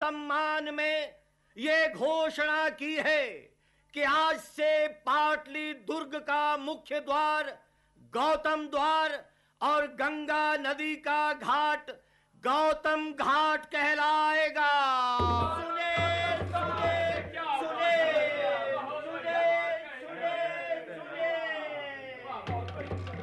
सम्मान में ये घोषणा की है कि आज से पाटली दुर्ग का मुख्य द्वार गौतम द्वार और गंगा नदी का घाट गौतम घाट कहलाएगा। सुने